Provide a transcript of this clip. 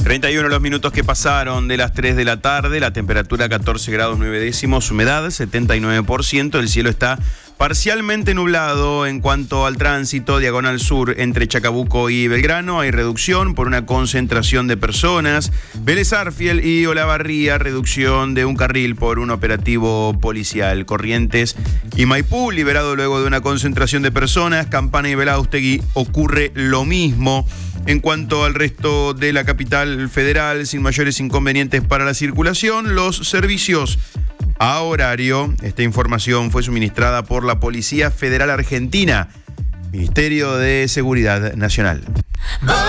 31 los minutos que pasaron de las 3 de la tarde, la temperatura 14 grados 9 décimos, humedad 79%, el cielo está parcialmente nublado en cuanto al tránsito, diagonal sur entre Chacabuco y Belgrano, hay reducción por una concentración de personas, Vélez Arfiel y Olavarría, reducción de un carril por un operativo policial, Corrientes y Maipú, liberado luego de una concentración de personas, Campana y Belaustegui ocurre lo mismo. En cuanto al resto de la capital federal, sin mayores inconvenientes para la circulación, los servicios a horario. Esta información fue suministrada por la Policía Federal Argentina, Ministerio de Seguridad Nacional.